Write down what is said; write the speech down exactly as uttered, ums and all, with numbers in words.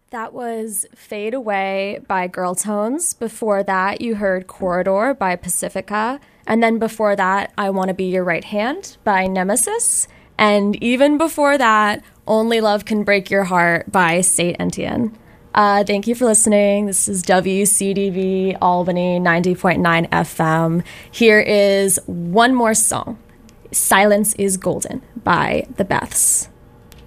That was Fade Away by Girl Tones. Before that, you heard Corridor by Pacifica. And then before that, I Want to Be Your Right Hand by Nemesis. And even before that, Only Love Can Break Your Heart by Saint Etienne. Uh, thank you for listening. This is W C D V Albany ninety point nine F M. Here is one more song, Silence is Golden by The Beths.